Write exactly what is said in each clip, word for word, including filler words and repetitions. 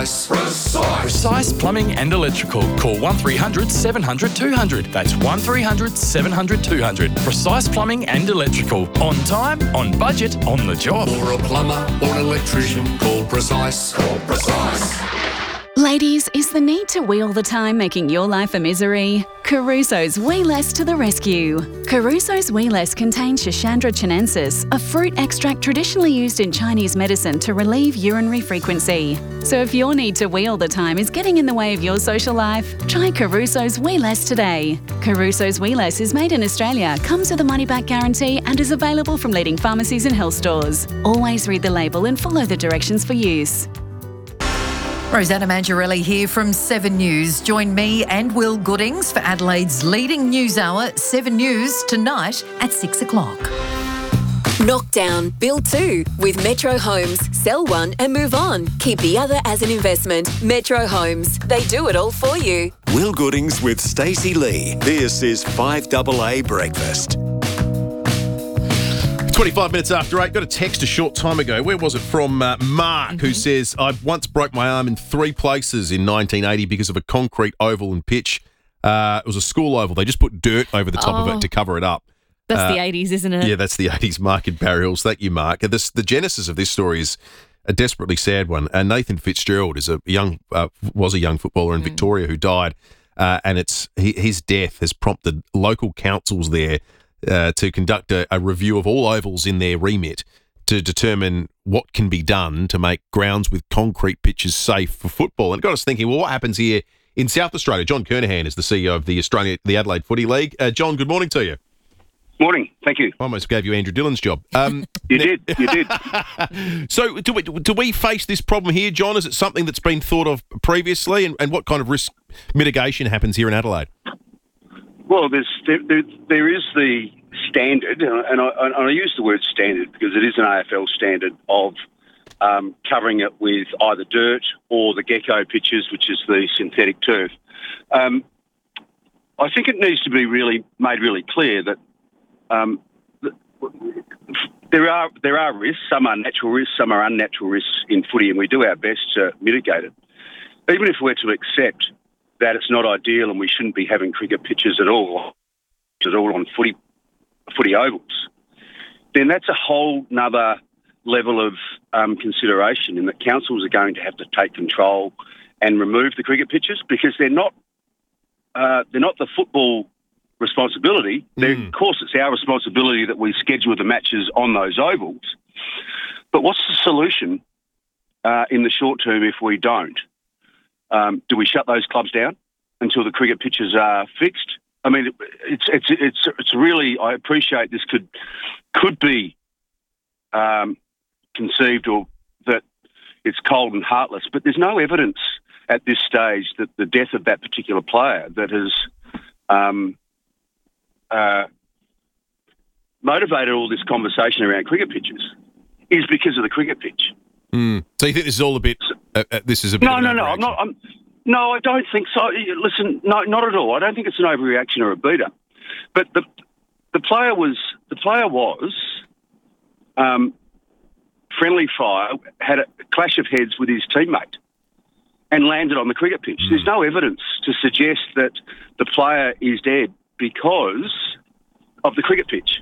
Precise. Precise. Precise Plumbing and Electrical. Call one three hundred seven hundred two hundred. That's one three hundred seven hundred two hundred. Precise Plumbing and Electrical. On time, on budget, on the job. For a plumber or an electrician, call Precise. Call Precise. Ladies, is the need to wheel the time making your life a misery? Caruso's Wee Less to the rescue. Caruso's Wee Less contains Schisandra chinensis, a fruit extract traditionally used in Chinese medicine to relieve urinary frequency. So if your need to wheel the time is getting in the way of your social life, try Caruso's Wee Less today. Caruso's Wee Less is made in Australia, comes with a money-back guarantee and is available from leading pharmacies and health stores. Always read the label and follow the directions for use. Rosanna Mangiarelli here from Seven News. Join me and Will Goodings for Adelaide's leading news hour, Seven News, tonight at six o'clock. Knockdown, build two with Metro Homes. Sell one and move on. Keep the other as an investment. Metro Homes. They do it all for you. Will Goodings with Stacey Lee. This is five A A Breakfast. twenty-five minutes after eight, got a text a short time ago. Where was it from? Uh, Mark, mm-hmm. who says, I once broke my arm in three places in nineteen eighty because of a concrete oval and pitch. Uh, it was a school oval. They just put dirt over the top oh, of it to cover it up. That's uh, the eighties, isn't it? Yeah, that's the eighties. Mark in Barry Hills. Thank you, Mark. This, the genesis of this story is a desperately sad one. Uh, Nathan Fitzgerald is a young, uh, was a young footballer in mm. Victoria who died, uh, and it's he, his death has prompted local councils there Uh, to conduct a, a review of all ovals in their remit to determine what can be done to make grounds with concrete pitches safe for football. And it got us thinking, well, what happens here in South Australia? John Kernahan is the C E O of the Australia, the Adelaide Footy League. Uh, John, good morning to you. Morning. Thank you. I almost gave you Andrew Dillon's job. Um, you did. You did. So do we, do we face this problem here, John? Is it something that's been thought of previously? And, and what kind of risk mitigation happens here in Adelaide? Well, there's, there, there, there is the standard, and I, and I use the word standard because it is an A F L standard of um, covering it with either dirt or the gecko pitches, which is the synthetic turf. Um, I think it needs to be really made really clear that um, there are there are risks. Some are natural risks, some are unnatural risks in footy, and we do our best to mitigate it. Even if we're to accept that it's not ideal and we shouldn't be having cricket pitches at all, at all on footy footy ovals, then that's a whole nother level of um, consideration in that councils are going to have to take control and remove the cricket pitches because they're not uh, they're not the football responsibility. Mm. Of course, it's our responsibility that we schedule the matches on those ovals. But what's the solution uh, in the short term if we don't? Um, do we shut those clubs down until the cricket pitches are fixed? I mean, it's it's it's it's really. I appreciate this could could be um, conceived or that it's cold and heartless, but there's no evidence at this stage that the death of that particular player that has um, uh, motivated all this conversation around cricket pitches is because of the cricket pitch. Mm. So you think this is all a bit? Uh, uh, this is a bit. No, of no, no. I'm not. I'm, no, I don't think so. Listen, no, not at all. I don't think it's an overreaction or a beat-up. But the the player was the player was um, friendly fire, had a clash of heads with his teammate, and landed on the cricket pitch. Mm. There's no evidence to suggest that the player is dead because of the cricket pitch.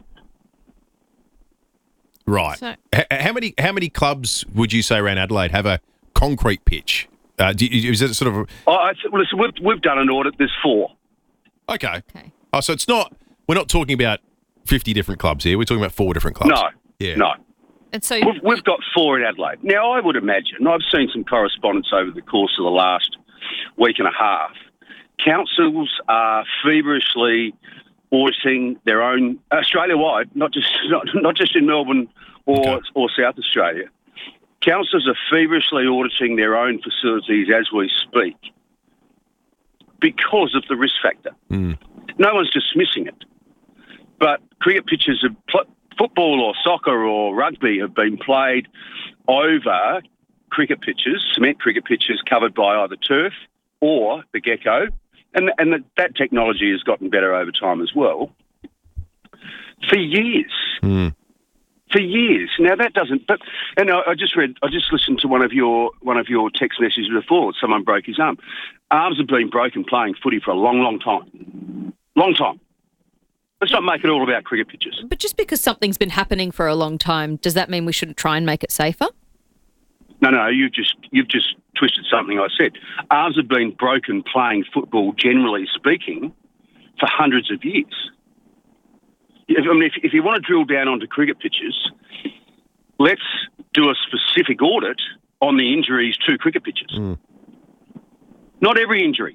Right. So, H- how many how many clubs would you say around Adelaide have a concrete pitch? Uh, do you, is that sort of? A... Oh, I th- listen, we've we've done an audit. There's four. Okay. Okay. Oh, so it's not. We're not talking about fifty different clubs here. We're talking about four different clubs. No. Yeah. No. And so we've, we've got four in Adelaide. Now, I would imagine. I've seen some correspondence over the course of the last week and a half. Councils are feverishly auditing their own Australia-wide, not just not, not just in Melbourne or okay. or South Australia. Councils are feverishly auditing their own facilities as we speak because of the risk factor. Mm. No one's dismissing it, but cricket pitches of pl- football or soccer or rugby have been played over cricket pitches, cement cricket pitches covered by either turf or the gecko. And, and the, that technology has gotten better over time as well. For years. Mm. For years. Now that doesn't. But and I, I just read. I just listened to one of your one of your text messages before. Someone broke his arm. Arms have been broken playing footy for a long, long time. Long time. Let's not make it all about cricket pitches. But just because something's been happening for a long time, does that mean we shouldn't try and make it safer? No, no. You just you've just twisted something I said. Arms have been broken playing football, generally speaking, for hundreds of years. I mean, if, if you want to drill down onto cricket pitches, let's do a specific audit on the injuries to cricket pitches. Mm. Not every injury.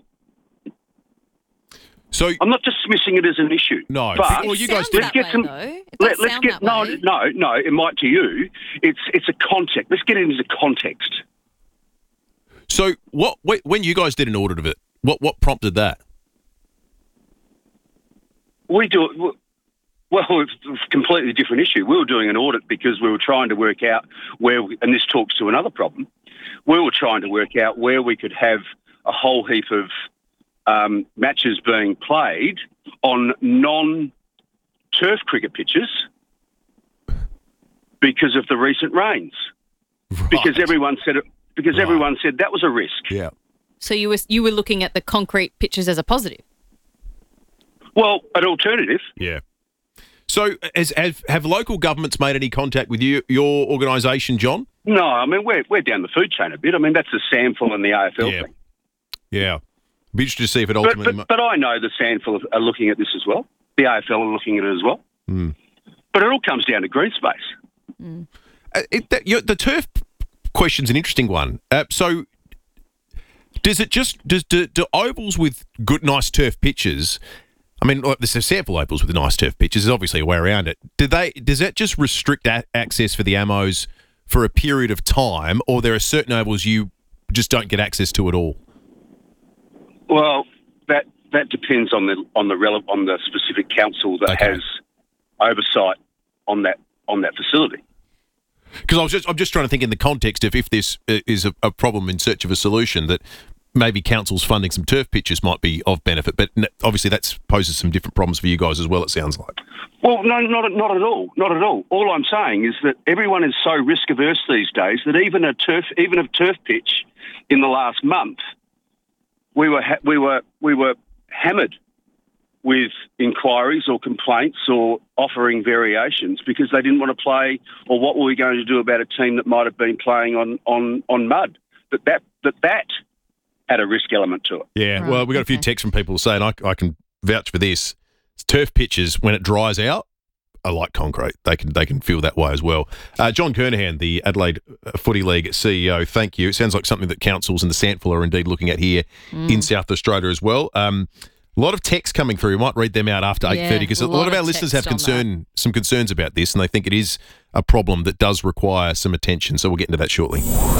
So I'm not dismissing it as an issue. No, but well, you guys let's get some. Let, let's get no, way. no, no. It might to you. It's it's a context. Let's get it into context. So, what when you guys did an audit of it, what what prompted that? We do it. Well, it's a completely different issue. We were doing an audit because we were trying to work out where, we, and this talks to another problem, we were trying to work out where we could have a whole heap of um, matches being played on non-turf cricket pitches because of the recent rains. Right. Because everyone said it, because right. everyone said that was a risk. Yeah. So you were you were looking at the concrete pitches as a positive? Well, an alternative. Yeah. So, has, have, have local governments made any contact with you, your organisation, John? No, I mean, we're we're down the food chain a bit. I mean, that's the SANFL and the A F L yeah. thing. Yeah. Be interested to see if it ultimately... But, but, but I know the SANFL are looking at this as well. The A F L are looking at it as well. Mm. But it all comes down to green space. Mm. Uh, it, that, you know, the turf question's an interesting one. Uh, so, does it just... Does do, do ovals with good, nice turf pitches... I mean, there's a sample ovals with nice turf pitches. There's obviously a way around it. Do they? Does that just restrict a- access for the Ammos for a period of time, or there are certain ovals you just don't get access to at all? Well, that that depends on the on the rele- on the specific council that Okay. has oversight on that on that facility. Because I was just I'm just trying to think in the context of if this is a, a problem in search of a solution that. Maybe councils funding some turf pitches might be of benefit, but obviously that poses some different problems for you guys as well, it sounds like. Well, no, not not at all, not at all. All I'm saying is that everyone is so risk averse these days that even a turf, even a turf pitch, in the last month, we were ha- we were we were hammered with inquiries or complaints or offering variations because they didn't want to play, or what were we going to do about a team that might have been playing on on on mud? That that that that. had a risk element to it. Yeah, right, well, we got okay. a few texts from people saying, I, I can vouch for this. Turf pitches, when it dries out, are like concrete. They can they can feel that way as well. Uh, John Kernahan, the Adelaide Footy League C E O, thank you. It sounds like something that councils and the SANFL are indeed looking at here mm. in South Australia as well. Um, a lot of texts coming through. We might read them out after eight thirty because yeah, a lot, lot of our listeners have concern, some concerns about this, and they think it is a problem that does require some attention. So we'll get into that shortly.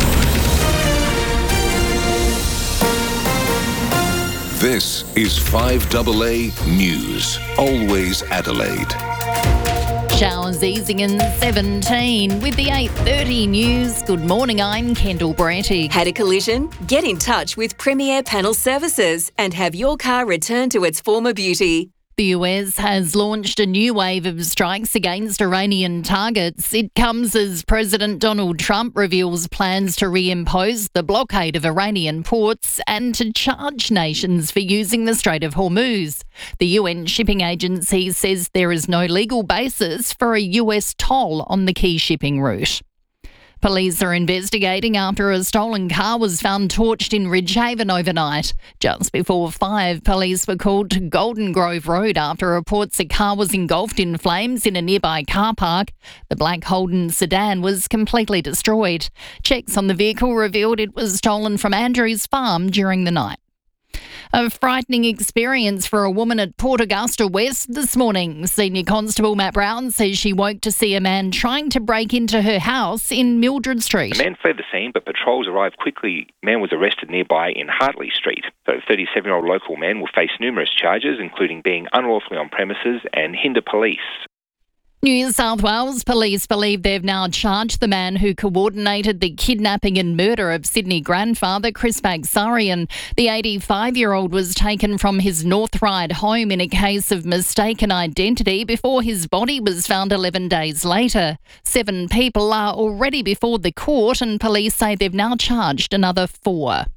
This is five A A News. Always Adelaide. Showers easing in seventeen with the eight thirty news. Good morning, I'm Kendall Bratty. Had a collision? Get in touch with Premier Panel Services and have your car returned to its former beauty. The U S has launched a new wave of strikes against Iranian targets. It comes as President Donald Trump reveals plans to reimpose the blockade of Iranian ports and to charge nations for using the Strait of Hormuz. The U N shipping agency says there is no legal basis for a U S toll on the key shipping route. Police are investigating after a stolen car was found torched in Ridgehaven overnight. Just before five, police were called to Golden Grove Road after reports a car was engulfed in flames in a nearby car park. The black Holden sedan was completely destroyed. Checks on the vehicle revealed it was stolen from Andrews Farm during the night. A frightening experience for a woman at Port Augusta West this morning. Senior Constable Matt Brown says she woke to see a man trying to break into her house in Mildred Street. The man fled the scene, but patrols arrived quickly. The man was arrested nearby in Hartley Street. The thirty-seven-year-old local man will face numerous charges, including being unlawfully on premises and hinder police. New South Wales police believe they've now charged the man who coordinated the kidnapping and murder of Sydney grandfather Chris Bagsarian. The eighty-five-year-old was taken from his North Ryde home in a case of mistaken identity before his body was found eleven days later. Seven people are already before the court and police say they've now charged another four.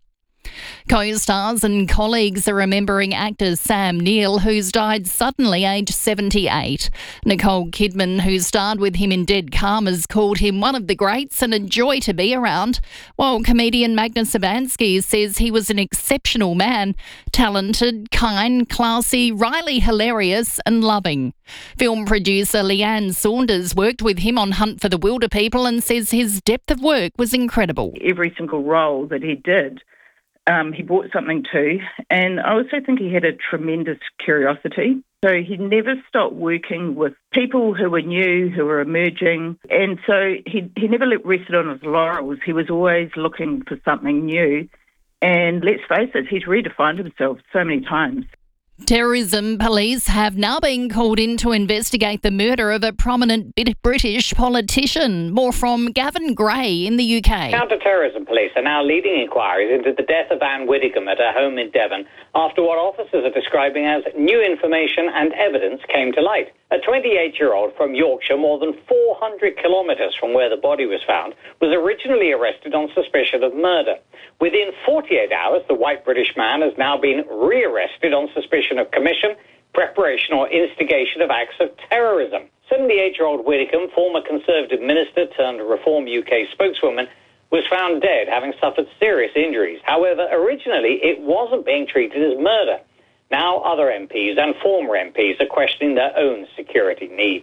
Co-stars and colleagues are remembering actor Sam Neill, who's died suddenly aged seventy-eight. Nicole Kidman, who starred with him in Dead Karmas, called him one of the greats and a joy to be around, while comedian Magnus Sabansky says he was an exceptional man, talented, kind, classy, wryly hilarious and loving. Film producer Leanne Saunders worked with him on Hunt for the Wilder People and says his depth of work was incredible. Every single role that he did, Um, he brought something to, and I also think he had a tremendous curiosity. So he never stopped working with people who were new, who were emerging, and so he he never rested on his laurels. He was always looking for something new, and let's face it, he's redefined himself so many times. Terrorism police have now been called in to investigate the murder of a prominent British politician. More from Gavin Gray in the U K. Counter-terrorism police are now leading inquiries into the death of Anne Widdicombe at her home in Devon after what officers are describing as new information and evidence came to light. A twenty-eight-year-old from Yorkshire, more than four hundred kilometres from where the body was found, was originally arrested on suspicion of murder. Within forty-eight hours, the white British man has now been re-arrested on suspicion of commission, preparation or instigation of acts of terrorism. seventy-eight-year-old Widdicombe, former Conservative minister turned Reform U K spokeswoman, was found dead, having suffered serious injuries. However, originally it wasn't being treated as murder. Now other M Ps and former M Ps are questioning their own security needs.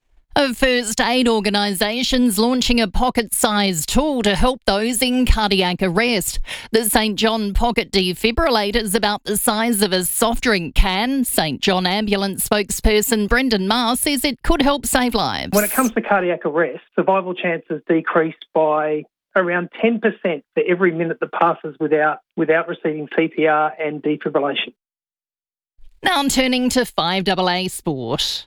Of first aid organisations launching a pocket-sized tool to help those in cardiac arrest. The Saint John Pocket Defibrillator is about the size of a soft drink can. Saint John Ambulance spokesperson Brendan Marr says it could help save lives. When it comes to cardiac arrest, survival chances decrease by around ten percent for every minute that passes without without receiving C P R and defibrillation. Now turning to five A A Sport.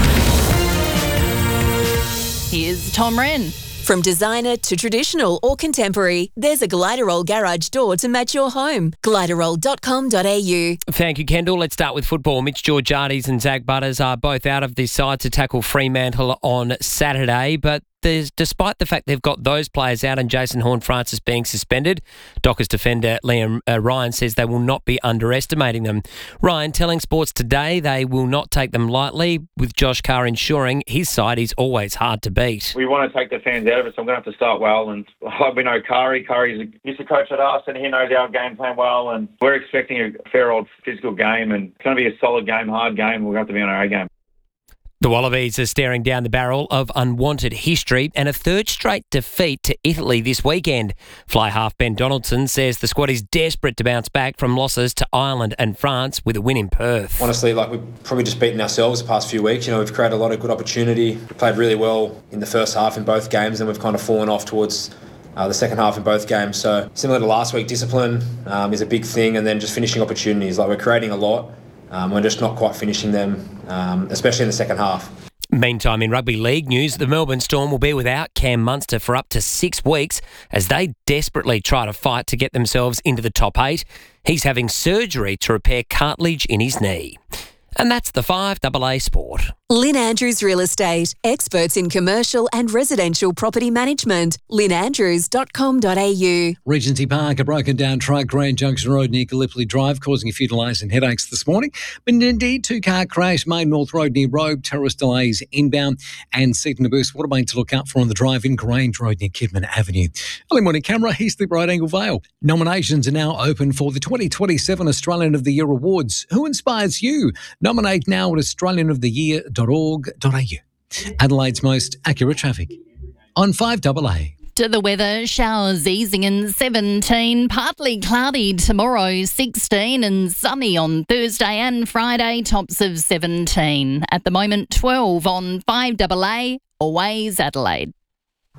Here's Tom Wren. From designer to traditional or contemporary, there's a Gliderol garage door to match your home. gliderol dot com dot a u. Thank you, Kendall. Let's start with football. Mitch Georgiades and Zach Butters are both out of this side to tackle Fremantle on Saturday, but there's, despite the fact they've got those players out and Jason Horne-Francis being suspended, Dockers defender Liam uh, Ryan says they will not be underestimating them. Ryan telling Sports Today they will not take them lightly, with Josh Carr ensuring his side is always hard to beat. We want to take the fans out of it, so I'm going to have to start well. And like we know Kari, Kari's used to coach at us and he knows our game plan well, and we're expecting a fair old physical game, and it's going to be a solid game, hard game. We're going to have to be on our A game. The Wallabies are staring down the barrel of unwanted history and a third straight defeat to Italy this weekend. Fly half Ben Donaldson says the squad is desperate to bounce back from losses to Ireland and France with a win in Perth. Honestly, like we've probably just beaten ourselves the past few weeks. You know, we've created a lot of good opportunity. We played really well in the first half in both games, and we've kind of fallen off towards uh, the second half in both games. So similar to last week, discipline um, is a big thing, and then just finishing opportunities. Like we're creating a lot. Um, we're just not quite finishing them, um, especially in the second half. Meantime, in rugby league news, the Melbourne Storm will be without Cam Munster for up to six weeks as they desperately try to fight to get themselves into the top eight. He's having surgery to repair cartilage in his knee. And that's the five A A Sport. Lynn Andrews Real Estate, experts in commercial and residential property management. lynn andrews dot com dot a u. Regency Park, a broken down truck, Grand Junction Road near Gallipoli Drive, causing a few delays and headaches this morning. But indeed, two-car crash, Main North Road near Robe, terrorist delays inbound, and Seaton to Boost Watermain to look out for on the drive in Grange Road near Kidman Avenue. Early morning camera, here's the Right Angle Vale. Nominations are now open for the twenty twenty-seven Australian of the Year Awards. Who inspires you? Nominate now at australian of the year dot org dot a u. Adelaide's most accurate traffic on five A A. To the weather, showers easing in seventeen, partly cloudy tomorrow sixteen, and sunny on Thursday and Friday, tops of seventeen. At the moment, twelve on five A A, always Adelaide.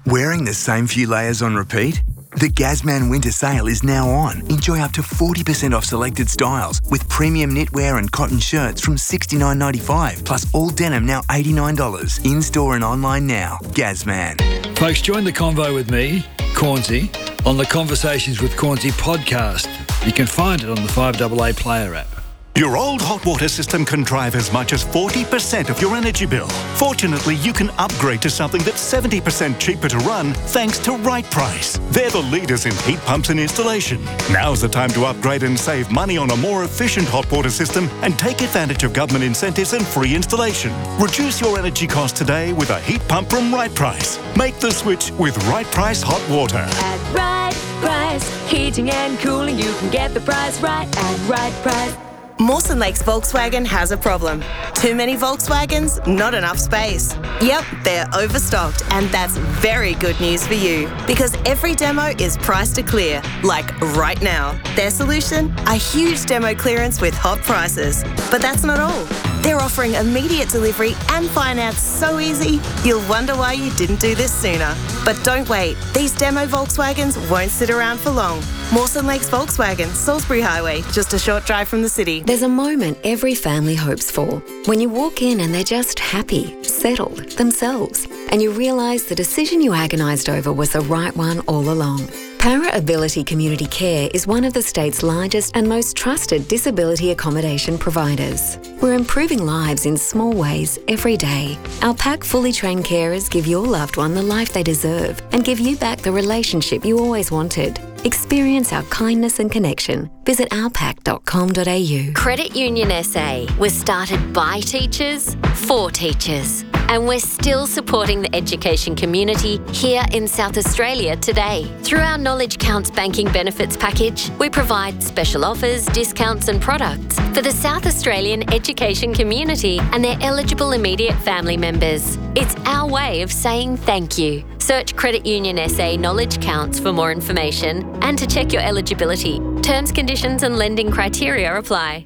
Wearing the same few layers on repeat? The Gazman Winter Sale is now on. Enjoy up to forty percent off selected styles with premium knitwear and cotton shirts from sixty-nine ninety-five, plus all denim now eighty-nine dollars. In-store and online now. Gazman. Folks, join the convo with me, Cornsey, on the Conversations with Cornsey podcast. You can find it on the five double A Player app. Your old hot water system can drive as much as forty percent of your energy bill. Fortunately, you can upgrade to something that's seventy percent cheaper to run thanks to Right Price. They're the leaders in heat pumps and installation. Now's the time to upgrade and save money on a more efficient hot water system and take advantage of government incentives and free installation. Reduce your energy costs today with a heat pump from Right Price. Make the switch with Right Price Hot Water. At Right Price, heating and cooling, you can get the price right at Right Price. Mawson Lakes Volkswagen has a problem. Too many Volkswagens, not enough space. Yep, they're overstocked, and that's very good news for you because every demo is priced to clear, like right now. Their solution? A huge demo clearance with hot prices. But that's not all. They're offering immediate delivery and finance so easy, you'll wonder why you didn't do this sooner. But don't wait. These demo Volkswagens won't sit around for long. Mawson Lakes Volkswagen, Salisbury Highway, just a short drive from the city. There's a moment every family hopes for. When you walk in and they're just happy, settled, themselves, and you realise the decision you agonised over was the right one all along. Para Ability Community Care is one of the state's largest and most trusted disability accommodation providers. We're improving lives in small ways every day. Our P A C fully trained carers give your loved one the life they deserve and give you back the relationship you always wanted. Experience our kindness and connection. Visit our pac dot com dot a u. Credit Union S A was started by teachers, for teachers. And we're still supporting the education community here in South Australia today. Through our Knowledge Counts banking benefits package, we provide special offers, discounts and products for the South Australian education community and their eligible immediate family members. It's our way of saying thank you. Search Credit Union S A Knowledge Counts for more information and to check your eligibility. Terms, conditions and lending criteria apply.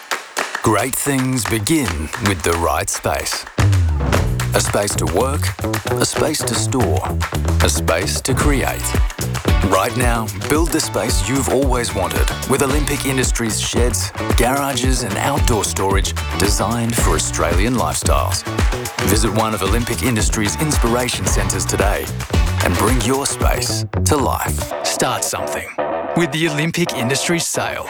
Great things begin with the right space. A space to work, a space to store, a space to create. Right now, build the space you've always wanted with Olympic Industries sheds, garages and outdoor storage designed for Australian lifestyles. Visit one of Olympic Industries' inspiration centres today and bring your space to life. Start something with the Olympic Industries sale.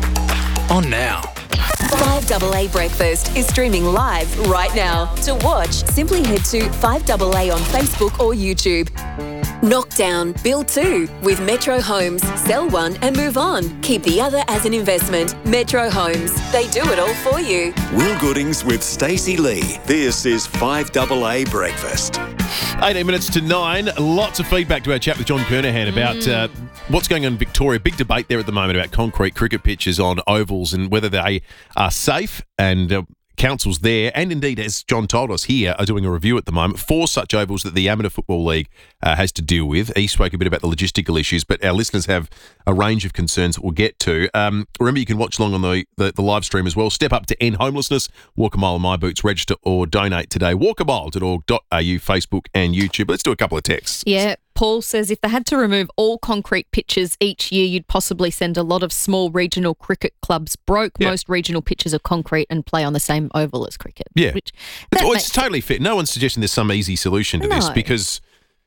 On now. five double A Breakfast is streaming live right now. To watch, simply head to five double A on Facebook or YouTube. Knockdown, build two with Metro Homes. Sell one and move on. Keep the other as an investment. Metro Homes. They do it all for you. Will Goodings with Stacey Lee. This is five double A Breakfast. eighteen minutes to nine. Lots of feedback to our chat with John Kernahan about mm. uh, what's going on in Victoria. Big debate there at the moment about concrete cricket pitches on ovals and whether they are safe, and uh, councils there, and indeed, as John told us here, are doing a review at the moment for such ovals that the Amateur Football League uh, has to deal with. He spoke a bit about the logistical issues, but our listeners have a range of concerns that we'll get to. Um, remember, you can watch along on the, the, the live stream as well. Step up to end homelessness. Walk a mile in my boots. Register or donate today. walk a mile dot org dot a u, Facebook and YouTube. Let's do a couple of texts. Yeah. Paul says if they had to remove all concrete pitches each year, you'd possibly send a lot of small regional cricket clubs broke. Yeah. Most regional pitches are concrete and play on the same oval as cricket. Yeah. Which, it's it's totally fit. No one's suggesting there's some easy solution to No. this, because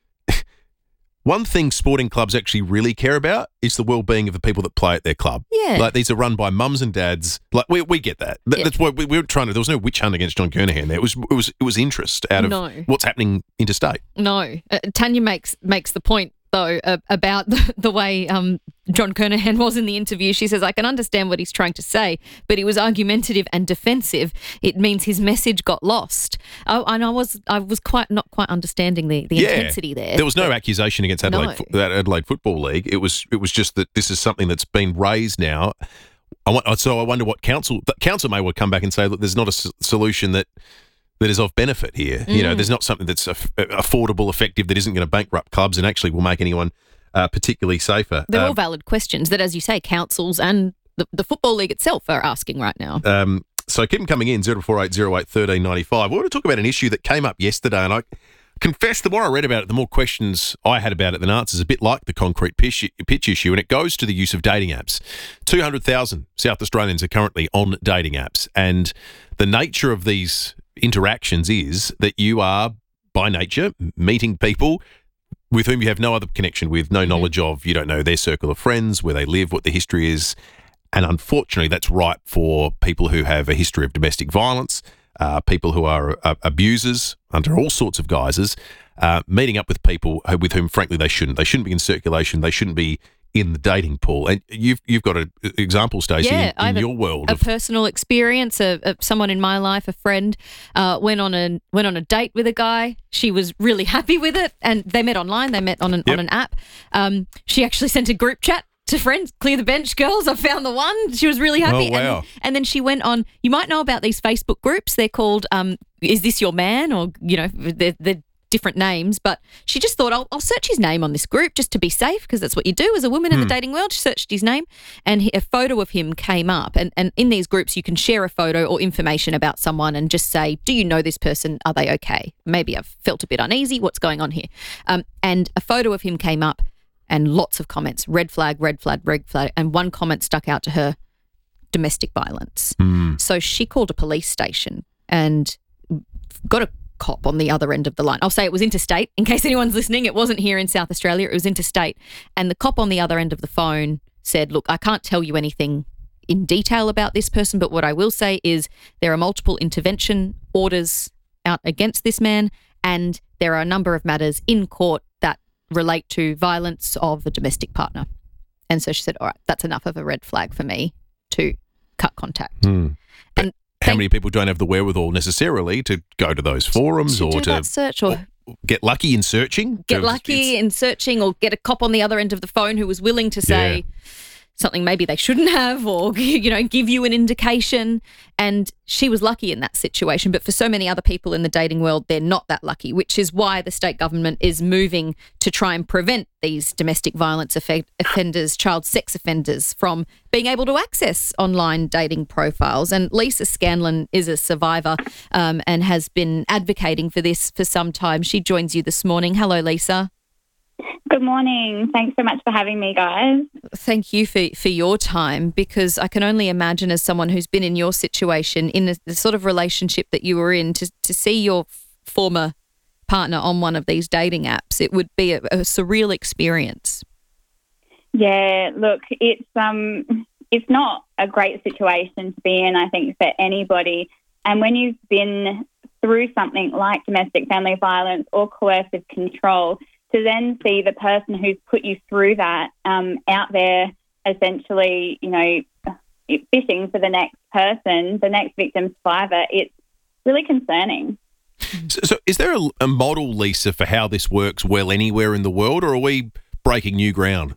one thing sporting clubs actually really care about is the well-being of the people that play at their club. Yeah. Like, these are run by mums and dads. Like, we we get that. that Yeah. That's what we, we were trying to. There was no witch hunt against John Kernahan there. It was it was it was interest out of No. what's happening interstate. No. Uh, Tanya makes makes the point, though, uh, about the, the way um, John Kernahan was in the interview. She says, I can understand what he's trying to say, but he was argumentative and defensive. It means his message got lost. Oh, and I was I was quite not quite understanding the, the Yeah. intensity there. There was no accusation against Adelaide, No. Fo- that Adelaide Football League. It was it was just that this is something that's been raised now. I want, so I wonder what council the council may well come back and say, look, there's not a s- solution that that is of benefit here. You know, Mm. there's not something that's aff- affordable, effective, that isn't going to bankrupt clubs and actually will make anyone uh, particularly safer. They're all Um, valid questions that, as you say, councils and the, the Football League itself are asking right now. Um, so keep them coming in, zero four eight zero eight one three nine five. We want to talk about an issue that came up yesterday, and I confess, the more I read about it, the more questions I had about it than answers, a bit like the concrete pitch, pitch issue, and it goes to the use of dating apps. two hundred thousand South Australians are currently on dating apps, and the nature of these interactions is that you are, by nature, meeting people with whom you have no other connection with, no knowledge of. You don't know their circle of friends, where they live, what their history is, and unfortunately that's ripe for people who have a history of domestic violence, Uh, people who are uh, abusers under all sorts of guises, uh, meeting up with people who, with whom, frankly, they shouldn't. They shouldn't be in circulation. They shouldn't be in the dating pool. And you've you've got an example, Stacey, yeah, in, I in have your a, world. A of, personal experience. A, a, someone in my life, a friend, uh, went on a went on a date with a guy. She was really happy with it, and they met online. They met on an Yep. on an app. Um, she actually sent a group chat to friends, clear the bench, girls, I found the one. She was really happy. Oh, wow. And then, and then she went on, you might know about these Facebook groups. They're called, um, Is This Your Man? Or, you know, they're, they're different names. But she just thought, I'll, I'll search his name on this group just to be safe, because that's what you do as a woman in the dating world. She searched his name, and he, a photo of him came up. And, and in these groups, you can share a photo or information about someone and just say, do you know this person? Are they okay? Maybe I've felt a bit uneasy. What's going on here? Um, and a photo of him came up, and lots of comments, red flag, red flag, red flag. And one comment stuck out to her, domestic violence. Mm. So she called a police station and got a cop on the other end of the line. I'll say it was interstate, in case anyone's listening. It wasn't here in South Australia. It was interstate. And the cop on the other end of the phone said, look, I can't tell you anything in detail about this person, but what I will say is there are multiple intervention orders out against this man, and there are a number of matters in court that relate to violence of a domestic partner. And so she said, all right, that's enough of a red flag for me to cut contact. Mm. And how many people don't have the wherewithal necessarily to go to those forums to or do to that search or get lucky in searching? get To- lucky in searching, or get a cop on the other end of the phone who was willing to say Yeah. something maybe they shouldn't have, or, you know, give you an indication. And she was lucky in that situation. But for so many other people in the dating world, they're not that lucky, which is why the state government is moving to try and prevent these domestic violence offe- offenders, child sex offenders, from being able to access online dating profiles. And Lisa Scanlon is a survivor um, and has been advocating for this for some time. She joins you this morning. Hello, Lisa. Good morning. Thanks so much for having me, guys. Thank you for, for your time, because I can only imagine, as someone who's been in your situation, in the, the sort of relationship that you were in, to, to see your former partner on one of these dating apps, it would be a, a surreal experience. Yeah, look, it's um, it's not a great situation to be in, I think, for anybody. And when you've been through something like domestic family violence or coercive control, to then see the person who's put you through that um, out there essentially, you know, fishing for the next person, the next victim survivor, it's really concerning. So, so is there a, a model, Lisa, for how this works well anywhere in the world, or are we breaking new ground?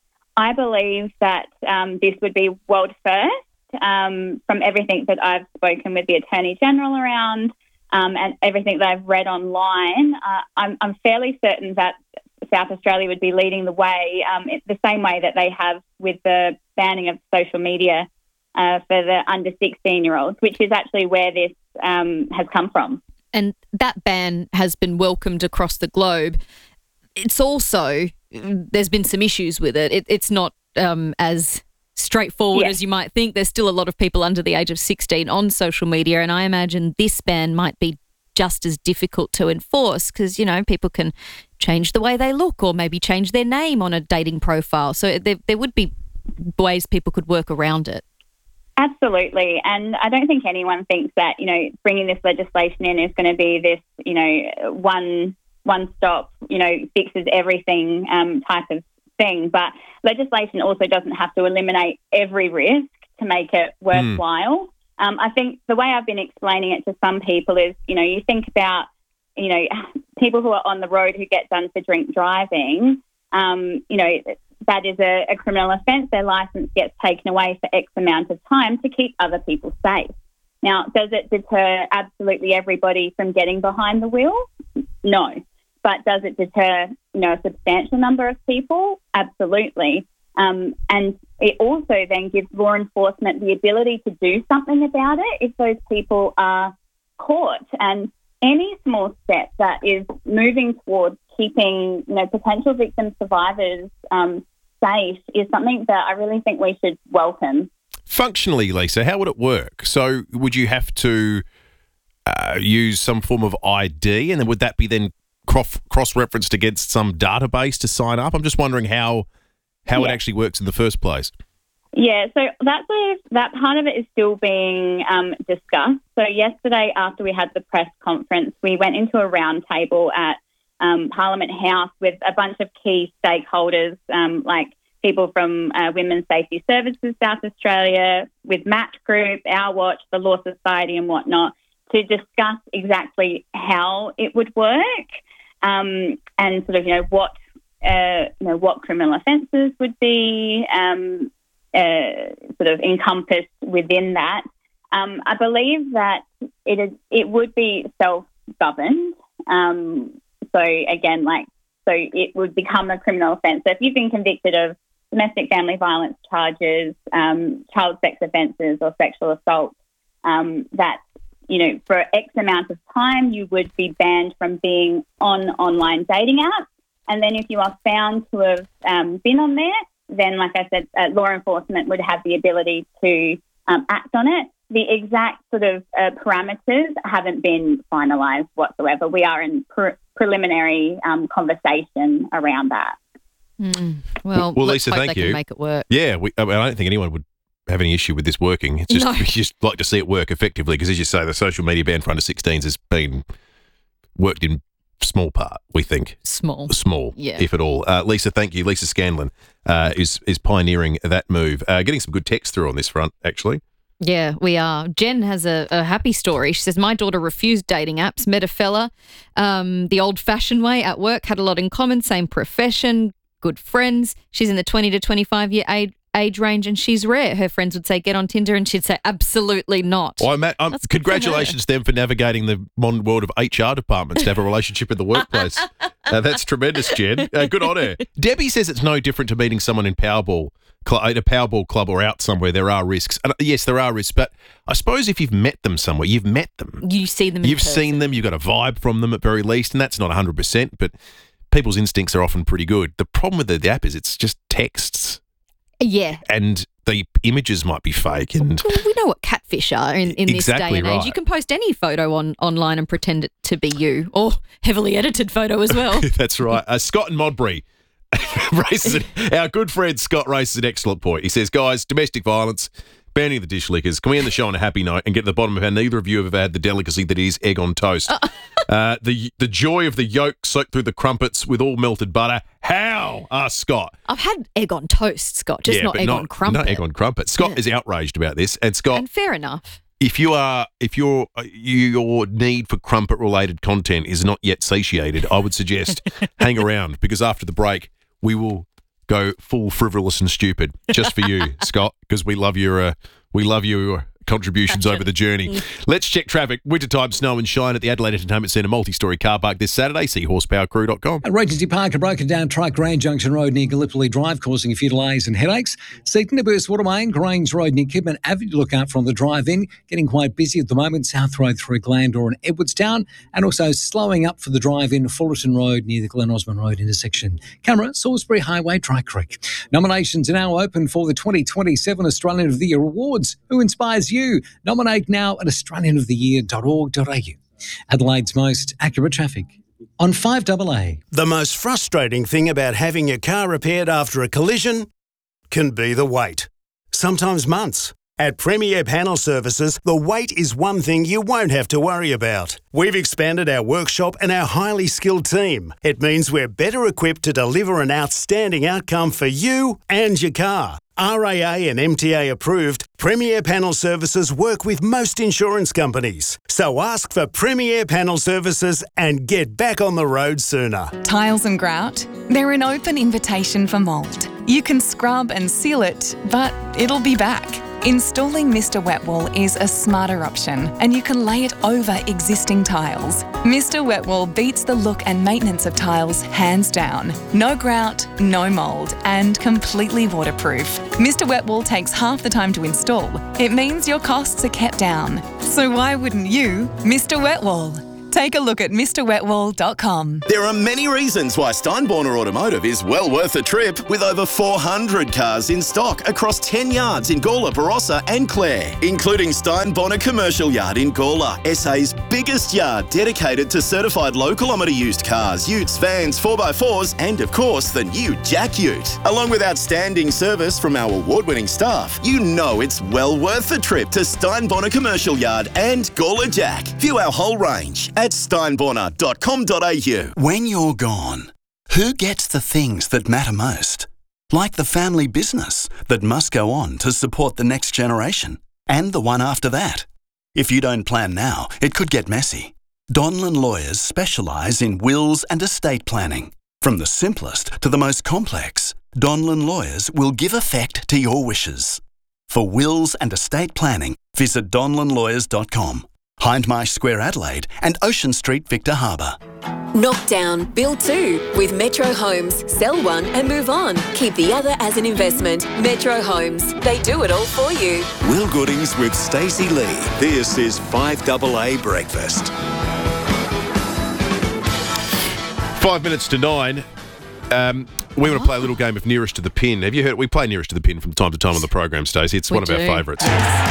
I believe that um, this would be world first um, from everything that I've spoken with the Attorney General around. Um, and everything that I've read online, uh, I'm, I'm fairly certain that South Australia would be leading the way, um, it's the same way that they have with the banning of social media uh, for the under sixteen-year-olds, which is actually where this um, has come from. And that ban has been welcomed across the globe. It's also, there's been some issues with it. it it's not um, as straightforward Yeah. as you might think. There's still a lot of people under the age of sixteen on social media, and I imagine this ban might be just as difficult to enforce, because, you know, people can change the way they look, or maybe change their name on a dating profile. So there, there would be ways people could work around it. Absolutely. And I don't think anyone thinks that, you know, bringing this legislation in is going to be this, you know, one one stop, you know, fixes everything um, type of thing. But legislation also doesn't have to eliminate every risk to make it worthwhile. Mm. Um, I think the way I've been explaining it to some people is, you know, you think about, you know, people who are on the road who get done for drink driving, um, you know, that is a, a criminal offence. Their licence gets taken away for X amount of time to keep other people safe. Now, does it deter absolutely everybody from getting behind the wheel? No. But does it deter, you know, a substantial number of people? Absolutely. Um, and it also then gives law enforcement the ability to do something about it if those people are caught. And any small step that is moving towards keeping, you know, potential victim survivors um, safe is something that I really think we should welcome. Functionally, Lisa, how would it work? So would you have to uh, use some form of I D, and then would that be then cross- cross-referenced against some database to sign up? I'm just wondering how how yeah. it actually works in the first place. Yeah, so that's a, that part of it is still being um, discussed. So yesterday, after we had the press conference, we went into a round table at um, Parliament House with a bunch of key stakeholders, um, like people from uh, Women's Safety Services South Australia, with Match Group, Our Watch, the Law Society and whatnot, to discuss exactly how it would work um, and sort of, you know, what, uh, you know, what criminal offences would be um Uh, sort of encompassed within that. Um, I believe that it is, it would be self-governed. Um, so again, like, so it would become a criminal offence. So if you've been convicted of domestic family violence charges, um, child sex offences or sexual assault, um, that, you know, for X amount of time, you would be banned from being on online dating apps. And then if you are found to have um, been on there, then, like I said, uh, law enforcement would have the ability to um, act on it. The exact sort of uh, parameters haven't been finalised whatsoever. We are in pre- preliminary um, conversation around that. Mm. Well, well, let's Lisa, hope thank they you. Can make it work. Yeah, we, I, mean, I don't think anyone would have any issue with this working. It's just No. we just like to see it work effectively because, as you say, the social media ban for under sixteens has been worked in small part, we think. Small. Small, Yeah. if at all. Uh, Lisa, thank you. Lisa Scanlon uh, is is pioneering that move. Uh, getting some good text through on this front, actually. Yeah, we are. Jen has a, a happy story. She says, my daughter refused dating apps, met a fella um, the old-fashioned way at work, had a lot in common, same profession, good friends. She's in the twenty to twenty-five year age, age range and she's rare. Her friends would say, get on Tinder, and she'd say, absolutely not. Well, Matt, um, That's good for congratulations to them for navigating the modern world of H R departments to have a relationship in the workplace. uh, that's tremendous, Jen. Uh, good on her. Debbie says it's no different to meeting someone in Powerball, cl- at a Powerball club or out somewhere. There are risks. And, uh, yes, there are risks, but I suppose if you've met them somewhere, you've met them. You see them in You've person. seen them, you've got a vibe from them at very least, and that's not one hundred percent, but people's instincts are often pretty good. The problem with the, the app is it's just texts. Yeah. And the images might be fake. And Well, we know what catfish are in, in this Exactly day and age. right. You can post any photo on online and pretend it to be you, or heavily edited photo as well. That's right. Uh, Scott in Modbury raises an, our good friend Scott raises an excellent point. He says, guys, domestic violence, banning the dish lickers. Can we end the show on a happy note and get to the bottom of how neither of you have ever had the delicacy that is egg on toast? uh, the the joy of the yolk soaked through the crumpets with all melted butter. How? Asks Scott. I've had egg on toast, Scott, just yeah, not but egg not, on crumpet. Not egg on crumpet. Scott Yeah. is outraged about this. And Scott, And fair enough. if you are, if your your need for crumpet related content is not yet satiated, I would suggest hang around because after the break we will go full frivolous and stupid just for you, Scott, because we love your uh, we love your contributions over the journey. Let's check traffic. Wintertime snow and shine at the Adelaide Entertainment Centre multi-storey car park this Saturday. See horsepower crew dot com. At Regency Park, a broken down truck, Grand Junction Road near Gallipoli Drive, causing a few delays and headaches. Seaton to Burst Watermain, Grange Road near Kidman Avenue. Look out from the drive-in. Getting quite busy at the moment. South Road through Glandore and Edwardstown. And also slowing up for the drive-in, Fullerton Road near the Glen Osmond Road intersection. Camera, Salisbury Highway, Dry Creek. Nominations are now open for the twenty twenty-seven Australian of the Year Awards. Who inspires you? Nominate now at australian of the year dot org dot a u. Adelaide's most accurate traffic on five double A. The most frustrating thing about having your car repaired after a collision can be the wait. Sometimes months. At Premier Panel Services, the wait is one thing you won't have to worry about. We've expanded our workshop and our highly skilled team. It means we're better equipped to deliver an outstanding outcome for you and your car. R A A and M T A approved, Premier Panel Services work with most insurance companies. So ask for Premier Panel Services and get back on the road sooner. Tiles and grout, they're an open invitation for mould. You can scrub and seal it, but it'll be back. Installing Mister Wet Wall is a smarter option, and you can lay it over existing tiles. Mister Wet Wall beats the look and maintenance of tiles hands down. No grout, no mould, and completely waterproof. Mister Wet Wall takes half the time to install. It means your costs are kept down. So why wouldn't you, Mister Wet Wall? Take a look at Mr Wetwall dot com. There are many reasons why Steinborner Automotive is well worth a trip, with over four hundred cars in stock across ten yards in Gawler, Barossa and Clare, including Steinborner Commercial Yard in Gawler, S A's biggest yard dedicated to certified low-kilometre used cars, utes, vans, four by fours and, of course, the new Jack Ute. Along with outstanding service from our award-winning staff, you know it's well worth the trip to Steinborner Commercial Yard and Gawler Jack. View our whole range at steinborner dot com dot a u. When you're gone, who gets the things that matter most? Like the family business that must go on to support the next generation and the one after that. If you don't plan now, it could get messy. Donlan Lawyers specialise in wills and estate planning. From the simplest to the most complex, Donlan Lawyers will give effect to your wishes. For wills and estate planning, visit donlan lawyers dot com. Hindmarsh Square, Adelaide and Ocean Street, Victor Harbour. Knock down, build two with Metro Homes. Sell one and move on. Keep the other as an investment. Metro Homes. They do it all for you. Will Goodings with Stacey Lee. This is five double A Breakfast. Five minutes to nine. Um, we want to play a little game of Nearest to the Pin. Have you heard? We play Nearest to the Pin from time to time on the program, Stacey. It's We one do. of our favourites.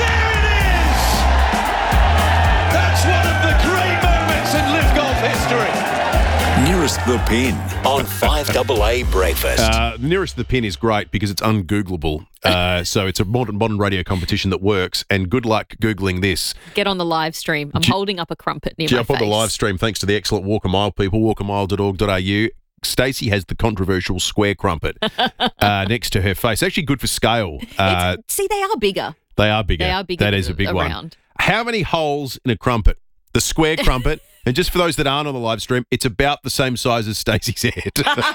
That's one of the great moments in Live Golf history. Nearest the Pin on five double A Breakfast. Uh, Nearest to the Pin is great because it's ungoogleable. Uh, so it's a modern modern radio competition that works. And good luck Googling this. Get on the live stream. I'm J- holding up a crumpet near Jump my on face. the live stream thanks to the excellent Walk a Mile people, walk a mile dot org dot a u. Stacey has the controversial square crumpet uh, next to her face. Actually good for scale. Uh, See, they are bigger. they are bigger. They are bigger That is a big one. around. How many holes in a crumpet? The square crumpet. And just for those that aren't on the live stream, it's about the same size as Stacey's head.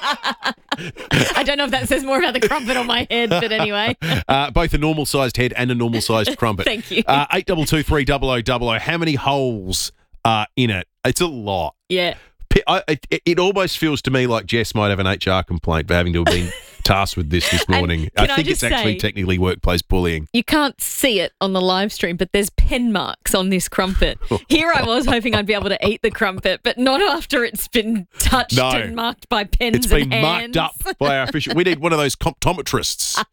I don't know if that says more about the crumpet on my head, but anyway. uh, both a normal-sized head and a normal-sized crumpet. Thank you. Uh, eight two two three double oh double oh. How many holes are in it? It's a lot. Yeah. P- I, it, it almost feels to me like Jess might have an H R complaint for having to have been tasked with this this morning. I can I think it's just actually say- technically workplace bullying. You can't see it on the live stream, but there's pen marks on this crumpet. Here I was hoping I'd be able to eat the crumpet, but not after it's been touched No. and marked by pens It's been and marked hands. up by our official. We need one of those comptometrists.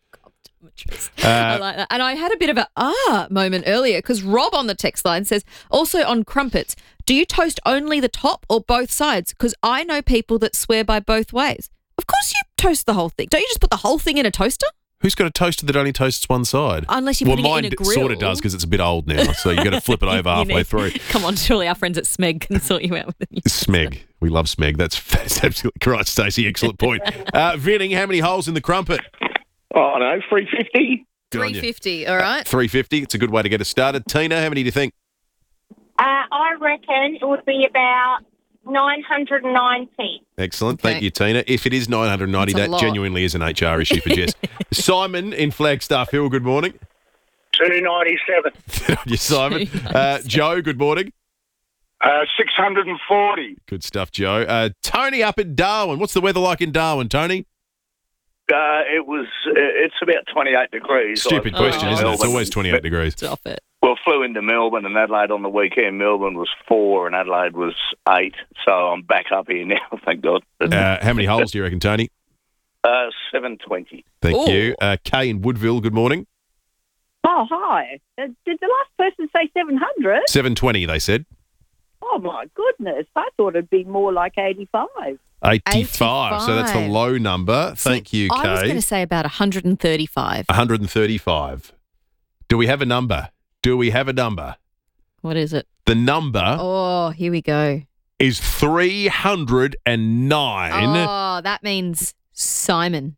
I like that. And I had a bit of a ah moment earlier because Rob on the text line says, also on crumpets, do you toast only the top or both sides? Because I know people that swear by both ways. Of course you toast the whole thing. Don't you just put the whole thing in a toaster? Who's got a toaster that only toasts one side? Unless you're well, putting it mine in a d- sort of grill. does because it's a bit old now, so you got to flip it over You halfway need- through. Come on, surely our friends at Smeg can sort you out with it. Smeg. We love Smeg. That's, that's absolutely correct, Stacey. Excellent point. Uh, Vinning, how many holes in the crumpet? Oh, no, three fifty. Good on you. three fifty, all right? three fifty. It's a good way to get us started. Tina, how many do you think? Uh, I reckon it would be about nine hundred ninety. Excellent. Thank you, Tina. If it is nine hundred ninety, That's a that lot. genuinely is an H R issue for Jess. Simon in Flagstaff Hill, good morning. two ninety-seven. you, Simon. Uh, Joe, good morning. Uh, six hundred forty. Good stuff, Joe. Uh, Tony up in Darwin. What's the weather like in Darwin, Tony? Uh, it was. Uh, it's about twenty-eight degrees. Stupid I- question, uh, isn't it? It's Melbourne. always twenty-eight degrees. Stop it. Well, flew into Melbourne and Adelaide on the weekend. Melbourne was four and Adelaide was eight. So I'm back up here now, thank God. Uh, how many holes do you reckon, Tony? Uh, seven twenty. Thank you. Uh, Kay in Woodville, good morning. Oh, hi. Uh, did the last person say seven hundred? seven twenty, they said. Oh, my goodness. I thought it'd be more like eighty-five. eighty-five. So that's the eighty-five. low number. Thank you, I was going Kay. to say about one hundred thirty-five. one hundred thirty-five. Do we have a number? Do we have a number? What is it? The number Oh, here we go. is three hundred nine. Oh, that means Simon.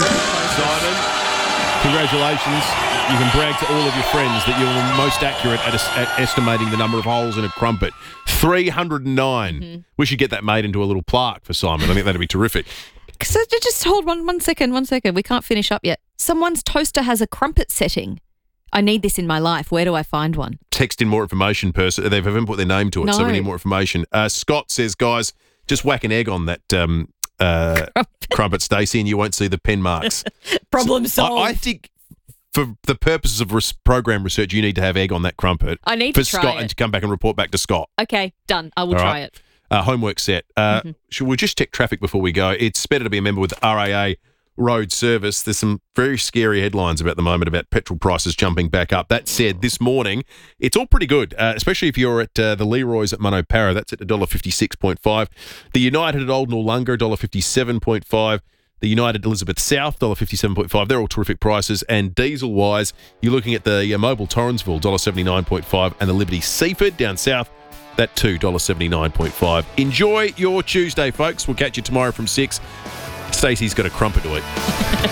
Simon, congratulations. You can brag to all of your friends that you're most accurate at, es- at estimating the number of holes in a crumpet. three hundred nine. Mm-hmm. We should get that made into a little plaque for Simon. I think that'd be terrific. So just hold one, one second, one second. We can't finish up yet. Someone's toaster has a crumpet setting. I need this in my life. Where do I find one? Text in more information, person. They haven't put their name to it, so we No. need more information. Uh, Scott says, guys, just whack an egg on that um, uh, crumpet, Stacey, and you won't see the pen marks. Problem So I- solved. I think for the purposes of res- program research, you need to have egg on that crumpet. I need for to try Scott it. and to come back and report back to Scott. Okay, done. I will All try right. it. Uh, homework set. Uh, Mhm. Should we just check traffic before we go? It's better to be a member with R A A Road Service. There's some very scary headlines about the moment about petrol prices jumping back up. That said, this morning, it's all pretty good, uh, especially if you're at uh, the Leroy's at Monopara. That's at one dollar fifty-six point five. The United at Old Noarlunga, one dollar fifty-seven point five. The United Elizabeth South, one dollar fifty-seven point five. They're all terrific prices. And diesel-wise, you're looking at the uh, Mobile Torrensville, one dollar seventy-nine point five, and the Liberty Seaford down south, that too, one dollar seventy-nine point five. Enjoy your Tuesday, folks. We'll catch you tomorrow from six. Stacey's got a crumpet to eat.